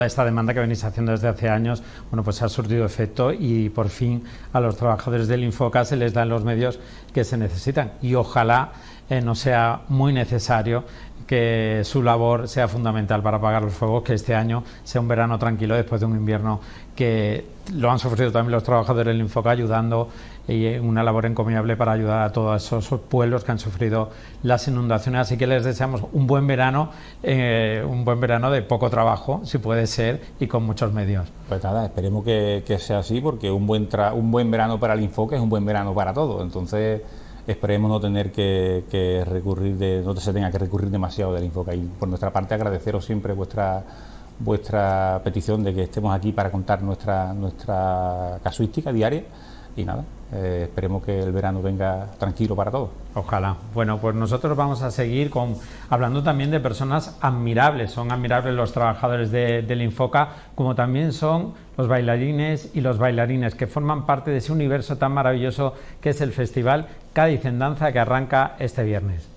Esta demanda que venís haciendo desde hace años, bueno, pues ha surtido efecto y por fin a los trabajadores del Infoca se les dan los medios que se necesitan y ojalá no sea muy necesario que su labor sea fundamental para apagar los fuegos, que este año sea un verano tranquilo después de un invierno que lo han sufrido también los trabajadores del Infoca, ayudando y una labor encomiable para ayudar a todos esos pueblos que han sufrido las inundaciones. Así que les deseamos un buen verano de poco trabajo, si puede ser, y con muchos medios. Pues nada, esperemos que sea así, porque un buen verano para el Infoca es un buen verano para todos. Entonces esperemos no tener que recurrir, no se tenga que recurrir demasiado del Infoca. Y por nuestra parte agradeceros siempre vuestra petición de que estemos aquí para contar nuestra casuística diaria. Y nada, esperemos que el verano venga tranquilo para todos. Ojalá. Bueno, pues nosotros vamos a seguir hablando también de personas admirables. Son admirables los trabajadores del Infoca, como también son los bailarines y los bailarines que forman parte de ese universo tan maravilloso que es el Festival Cádiz en Danza, que arranca este viernes.